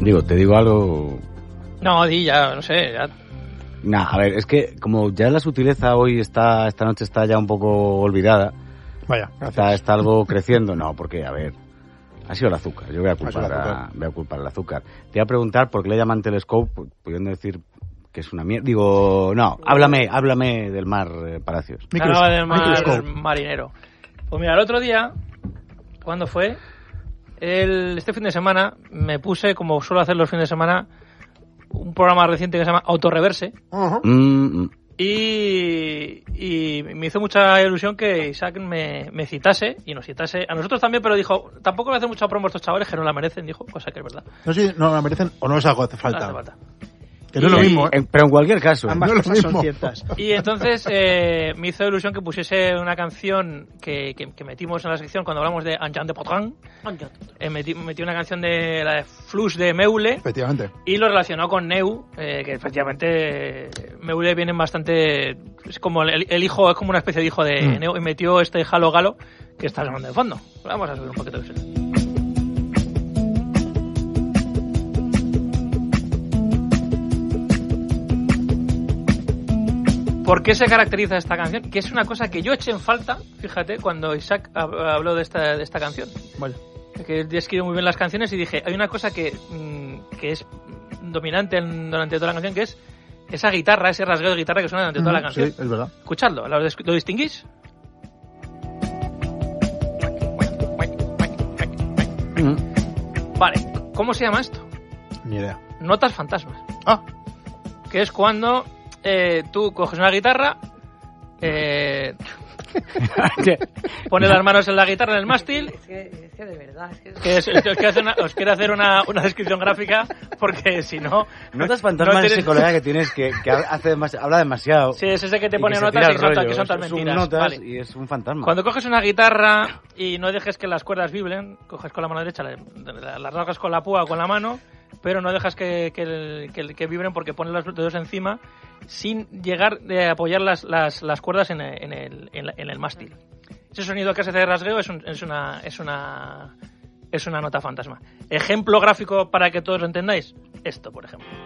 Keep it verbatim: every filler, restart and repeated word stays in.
Digo, te digo algo... No, di ya, no sé, ya... Nah, a ver, es que como ya la sutileza hoy está, esta noche está ya un poco olvidada. Vaya, está, está algo creciendo. No, porque, a ver, ha sido el azúcar. Yo voy a culpar, a, voy a culpar el azúcar. Te voy a preguntar por qué le llaman telescope, pudiendo decir que es una mierda. Digo, no, háblame, háblame del mar, eh, Palacios. Hablaba del mar marinero. Pues mira, el otro día, ¿cuándo fue? El, este fin de semana me puse, como suelo hacer los fines de semana, un programa reciente que se llama Autorreverse. Uh-huh. Mm-hmm. Y, y me hizo mucha ilusión que Isaac me, me citase, y nos citase a nosotros también, pero dijo, tampoco le hace mucha promo a estos chavales que no la merecen, dijo, cosa que es verdad. No sé si no la merecen o no les hace falta. No hace falta. Que no es lo mismo, ¿eh? Pero en cualquier caso. Ambas no cosas son ciertas. Y entonces eh, me hizo ilusión que pusiese una canción que, que, que metimos en la sección cuando hablamos de Anjan de Potran. Eh, metí, metí una canción de la de Flux de Meule. Efectivamente. Y lo relacionó con Neu, eh, que efectivamente Meule viene bastante... Es como el, el hijo, es como una especie de hijo de mm. Neu, y metió este Halo Galo que está sonando de fondo. Vamos a subir un poquito de eso. ¿Por qué se caracteriza esta canción? Que es una cosa que yo eché en falta, fíjate, cuando Isaac habló de esta, de esta canción. Vale. Que él describe muy bien las canciones y dije, hay una cosa que, mmm, que es dominante en, durante toda la canción, que es esa guitarra, ese rasgueo de guitarra que suena durante mm, toda la canción. Sí, es verdad. Escuchadlo, ¿lo, ¿lo distinguís? Mm. Vale, ¿cómo se llama esto? Ni idea. Notas fantasmas. Ah. Que es cuando... Eh, tú coges una guitarra, eh, pones las manos en la guitarra, en el mástil. Es que, es que de verdad. Es que, que es, es que una, os quiero hacer una, una descripción gráfica porque si no. Notas fantasmas, no tienes... ese colega que tienes que, que hace demas... habla demasiado. Sí, es ese que te pone notas y notas que son tan mentiras. Son notas vale. Y es un fantasma. Cuando coges una guitarra y no dejes que las cuerdas vibren, coges con la mano derecha, las rasgas con la púa o con la mano, pero no dejas que, que, que, que vibren porque pones los dedos encima sin llegar a apoyar las, las, las cuerdas en el, en, el, en, la, en el mástil. Ese sonido que hace de rasgueo es, un, es, una, es, una, es una nota fantasma. Ejemplo gráfico para que todos lo entendáis, esto por ejemplo.